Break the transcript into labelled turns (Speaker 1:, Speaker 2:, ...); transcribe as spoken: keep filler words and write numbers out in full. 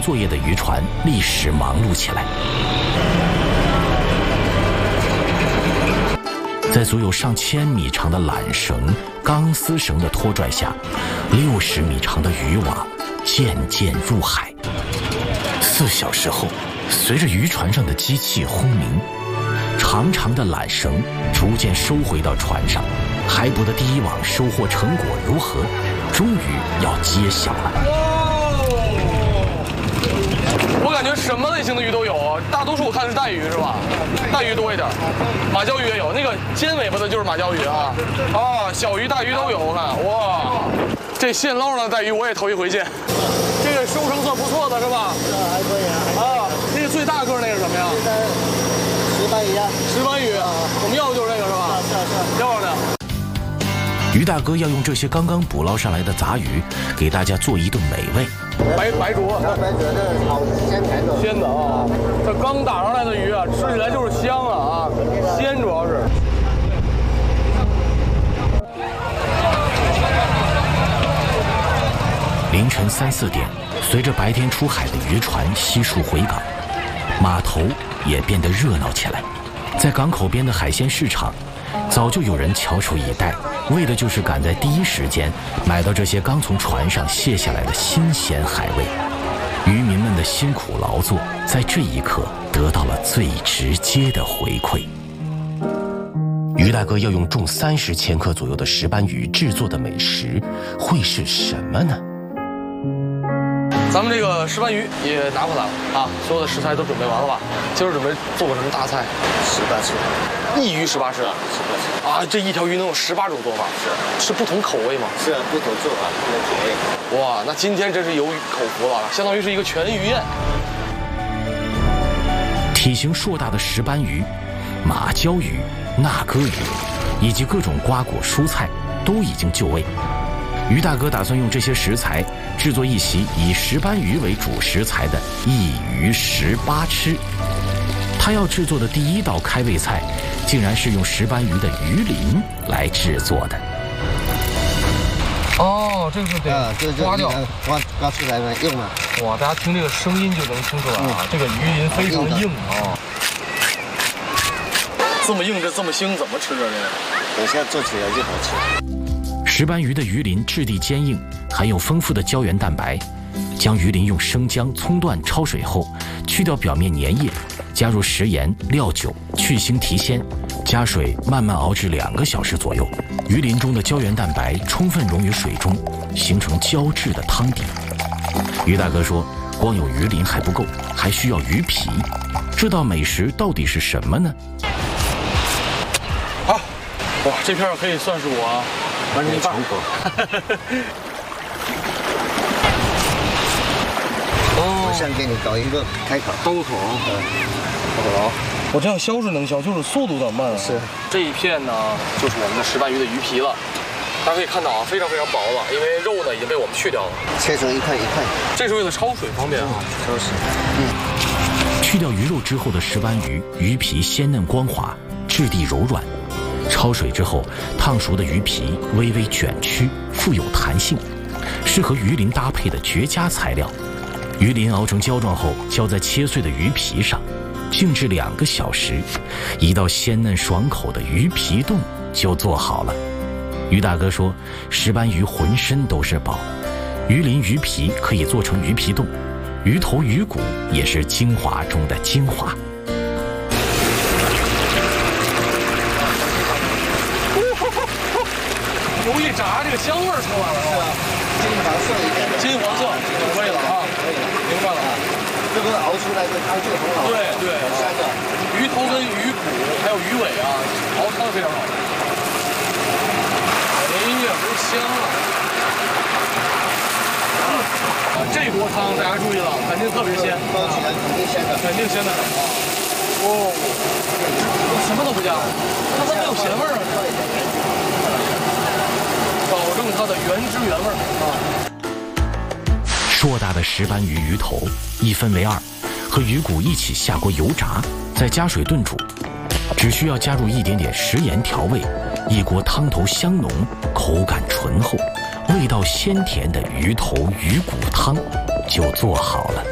Speaker 1: 作业的渔船立时忙碌起来。在足有上千米长的缆绳、钢丝绳的拖拽下，六十米长的渔网渐渐入海。四小时后，随着渔船上的机器轰鸣，长长的缆绳逐渐收回到船上。海捕的第一网收获成果如何？终于要揭晓了。
Speaker 2: 我感觉什么类型的鱼都有啊，大多数我看是带鱼是吧？带鱼多一点，马鲛鱼也有，那个尖尾巴的就是马鲛鱼啊，啊，小鱼大鱼都有，我看哇，这现捞上的带鱼我也头一回见，这个收成算不错的是吧？
Speaker 3: 这还可以啊。
Speaker 2: 啊，那个最大个那个是什么呀？
Speaker 3: 石斑鱼啊。
Speaker 2: 石斑鱼，我们要的就是这个是吧？
Speaker 3: 是啊是啊。
Speaker 2: 要的。
Speaker 1: 于大哥要用这些刚刚捕捞上来的杂鱼，给大家做一顿美味。
Speaker 2: 白白灼，
Speaker 3: 白灼这是好鲜甜的，
Speaker 2: 鲜的啊！这刚打上来的鱼啊，吃起来就是香啊啊，鲜主要是。
Speaker 1: 凌晨三四点，随着白天出海的渔船悉数回港，码头也变得热闹起来。在港口边的海鲜市场，早就有人翘首以待，为的就是赶在第一时间买到这些刚从船上卸下来的新鲜海味。渔民们的辛苦劳作，在这一刻得到了最直接的回馈。于大哥要用重三十千克左右的石斑鱼制作的美食，会是什么呢？
Speaker 2: 咱们这个石斑鱼也拿回来了啊，所有的食材都准备完了吧？今儿准备做个什么大菜？
Speaker 3: 十八吃，
Speaker 2: 一鱼十八式，
Speaker 3: 十八吃
Speaker 2: 啊！这一条鱼能有十八种做法，是是不同口味吗？
Speaker 3: 是啊，不同做法，不同口味。
Speaker 2: 哇，那今天真是有口福了，相当于是一个全鱼宴。
Speaker 1: 体型硕大的石斑鱼、马鲛鱼、那哥鱼，以及各种瓜果蔬菜都已经就位。于大哥打算用这些食材制作一席以石斑鱼为主食材的一鱼十八吃。他要制作的第一道开胃菜，竟然是用石斑鱼的鱼鳞来制作的。
Speaker 2: 哦，这个是得刮掉，
Speaker 3: 刮刮出来了，硬了。
Speaker 2: 哇，大家听这个声音就能听出来啊，嗯、这个鱼鳞非常硬啊。这么硬，这这么腥，怎么吃啊？这个？
Speaker 3: 等下做起来就好吃。
Speaker 1: 石斑鱼的鱼鳞质地坚硬，含有丰富的胶原蛋白。将鱼鳞用生姜、葱段焯水后，去掉表面粘液，加入食盐、料酒，去腥提鲜，加水慢慢熬至两个小时左右。鱼鳞中的胶原蛋白充分溶于水中，形成胶质的汤底。于大哥说，光有鱼鳞还不够，还需要鱼皮。这道美食到底是什么呢？
Speaker 2: 好，哇，这片可以算是我完成一半。
Speaker 3: 哦，我想给你搞一个开烤
Speaker 2: 刀口，嗯，好，我这样削是能削，就是速度有点慢啊。是，这一片呢，就是我们的石斑鱼的鱼皮了。大家可以看到啊，非常非常薄了，因为肉呢已经被我们去掉了，
Speaker 3: 切成一块一块。
Speaker 2: 这是为了焯水方便啊，
Speaker 3: 焯水。嗯。
Speaker 1: 去掉鱼肉之后的石斑鱼，鱼皮鲜嫩光滑，质地柔软。焯水之后，烫熟的鱼皮微微卷曲，富有弹性，适合鱼鳞搭配的绝佳材料。鱼鳞熬成胶状后，浇在切碎的鱼皮上，静置两个小时，一道鲜嫩爽口的鱼皮冻就做好了。于大哥说，石斑鱼浑身都是宝，鱼鳞鱼皮可以做成鱼皮冻，鱼头鱼骨也是精华中的精华。
Speaker 2: 油一炸，这个香味儿出来了，是吧？
Speaker 3: 金黄色一点的，
Speaker 2: 金黄色可以了啊，可以了，明白了啊。
Speaker 3: 这个熬出来的汤就很好，
Speaker 2: 对对，
Speaker 3: 香的。
Speaker 2: 鱼头跟鱼骨还有鱼尾啊，熬汤非常好。哎呀，真香啊！啊，这锅汤大家注意了，肯定特别鲜，
Speaker 3: 煲起来肯定鲜的，
Speaker 2: 肯定鲜的很啊。哦，什么都不加，它都没有咸味儿啊。保证它的原汁原味啊！
Speaker 1: 硕大的石斑鱼鱼头一分为二，和鱼骨一起下锅油炸，再加水炖煮，只需要加入一点点食盐调味，一锅汤头香浓，口感醇厚，味道鲜甜的鱼头鱼骨汤就做好了。